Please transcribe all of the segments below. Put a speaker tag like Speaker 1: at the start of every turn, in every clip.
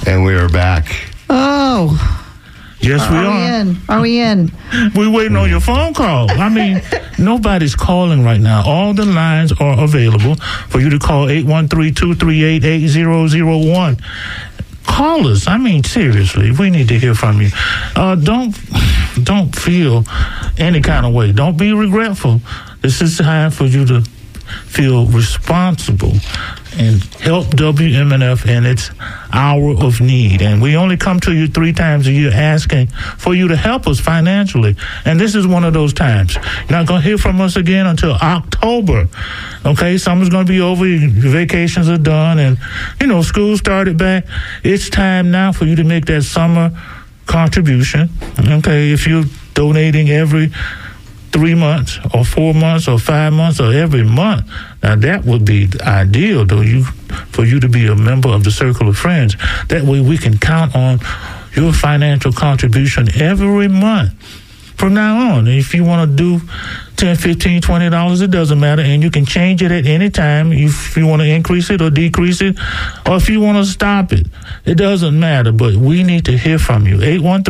Speaker 1: And we are back.
Speaker 2: Oh.
Speaker 1: Yes, we are.
Speaker 2: Are we in?
Speaker 3: We're waiting on your phone call. I mean, nobody's calling right now. All the lines are available for you to call 813-238-8001. Call us. I mean, seriously, we need to hear from you. Don't feel any kind of way. Don't be regretful. This is time for you to feel responsible and help WMNF in its hour of need. And we only come to you 3 times a year asking for you to help us financially. And this is one of those times. You're not going to hear from us again until October. Okay, summer's going to be over. Your vacations are done. And, school started back. It's time now for you to make that summer contribution. Okay, if you're donating every 3 months or 4 months or 5 months or every month. Now that would be ideal, for you to be a member of the Circle of Friends. That way we can count on your financial contribution every month from now on. If you want to do $10, $15, $20, it doesn't matter, and you can change it at any time if you want to increase it or decrease it, or if you want to stop it. It doesn't matter, but we need to hear from you.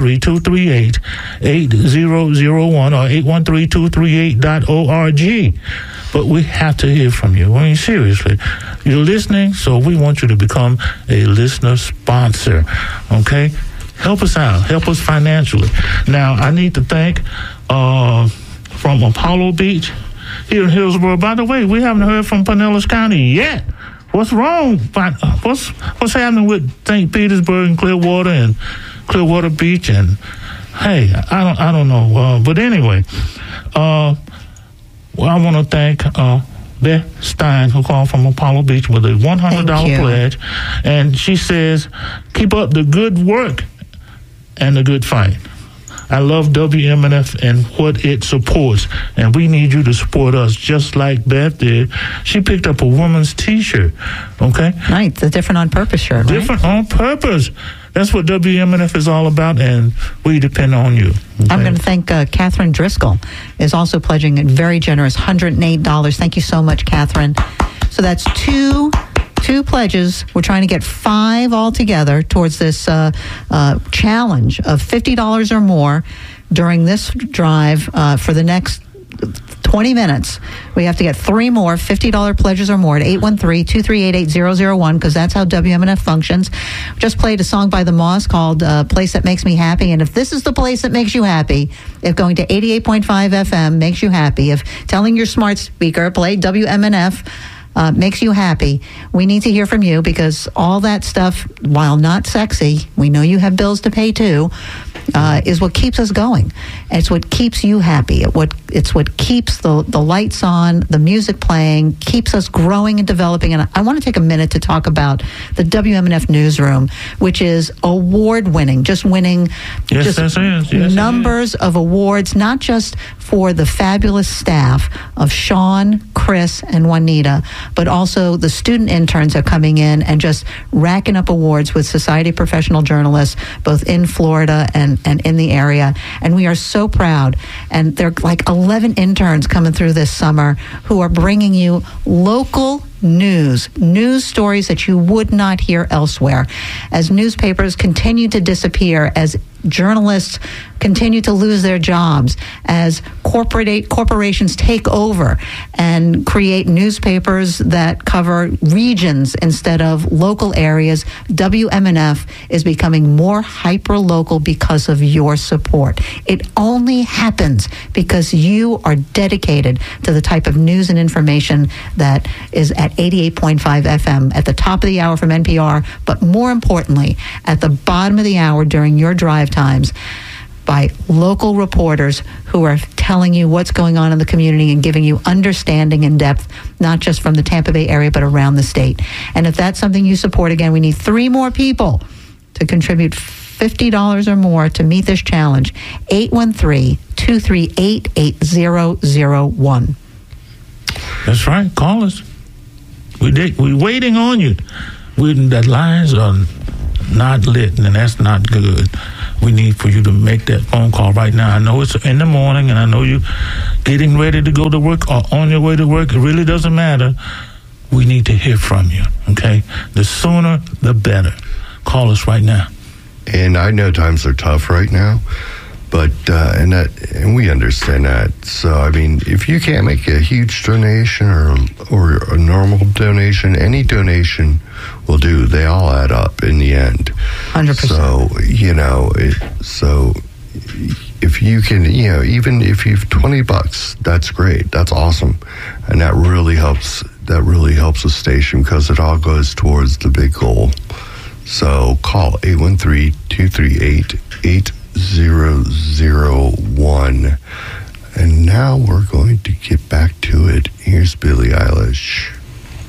Speaker 3: 813-238-8001 or 813-238.org. But we have to hear from you. I mean, seriously. You're listening, so we want you to become a listener sponsor, okay? Help us out. Help us financially. Now, I need to thank from Apollo Beach here in Hillsborough. By the way, we haven't heard from Pinellas County yet. What's wrong? What's happening with St. Petersburg and Clearwater Beach? And hey, I don't know. But anyway, I want to thank Beth Stein, who called from Apollo Beach with a $100 pledge, and she says, "Keep up the good work and the good fight. I love WMNF and what it supports, and we need you to support us just like Beth did." She picked up a woman's T-shirt, okay?
Speaker 2: Right, the Different on Purpose shirt, right?
Speaker 3: Different on Purpose. That's what WMNF is all about, and we depend on you. Okay?
Speaker 2: I'm going to thank Catherine Driscoll, is also pledging a very generous $108. Thank you so much, Catherine. So that's two pledges. We're trying to get 5 altogether towards this challenge of $50 or more during this drive for the next 20 minutes. We have to get 3 more $50 pledges or more at 813-238-8001, because that's how WMNF functions. Just played a song by The Moss called Place That Makes Me Happy. And if this is the place that makes you happy, if going to 88.5 FM makes you happy, if telling your smart speaker, play WMNF, makes you happy, we need to hear from you, because all that stuff, while not sexy, we know you have bills to pay too, is what keeps us going. It's what keeps you happy. It's what keeps the lights on, the music playing, keeps us growing and developing. And I want to take a minute to talk about the WMNF Newsroom, which is award-winning, just winning numbers of awards, not just for the fabulous staff of Sean, Chris, and Juanita, but also the student interns are coming in and just racking up awards with Society of Professional Journalists, both in Florida and in the area. And we are so proud. And there are like 11 interns coming through this summer who are bringing you local news stories that you would not hear elsewhere. As newspapers continue to disappear, as journalists continue to lose their jobs, as corporations take over and create newspapers that cover regions instead of local areas, WMNF is becoming more hyper-local because of your support. It only happens because you are dedicated to the type of news and information that is at 88.5 FM at the top of the hour from NPR, but more importantly, at the bottom of the hour during your drive times, by local reporters who are telling you what's going on in the community and giving you understanding and depth, not just from the Tampa Bay area, but around the state. And if that's something you support, again, we need 3 more people to contribute $50 or more to meet this challenge. 813-238-8001.
Speaker 3: That's right. Call us. We're waiting on you. The lines are not lit, and that's not good. We need for you to make that phone call right now. I know it's in the morning, and I know you're getting ready to go to work or on your way to work. It really doesn't matter. We need to hear from you, okay? The sooner, the better. call us right now.
Speaker 1: And I know times are tough right now, but and we understand that. So I mean, if you can't make a huge donation or a normal donation, any donation will do. They all add up in the end.
Speaker 2: 100%.
Speaker 1: So if you can, even if you've $20, that's great. That's awesome, and that really helps. That really helps the station because it all goes towards the big goal. So call 813-238-8001. And now we're going to get back to it. Here's Billie Eilish.